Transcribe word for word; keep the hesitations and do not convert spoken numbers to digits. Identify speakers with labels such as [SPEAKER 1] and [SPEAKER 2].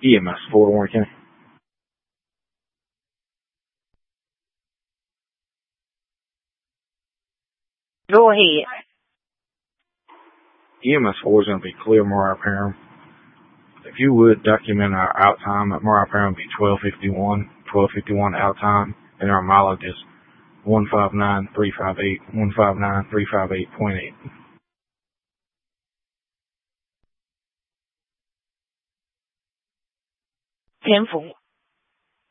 [SPEAKER 1] E M S, Fort Warren County.
[SPEAKER 2] Go ahead.
[SPEAKER 1] E M S four is going to be Clear Mariah Perham. If you would document our out time at Mariah Perham, be twelve fifty-one, twelve fifty-one out time, and our mileage is one five nine three five eight, one five nine three five eight point eight.
[SPEAKER 2] ten four.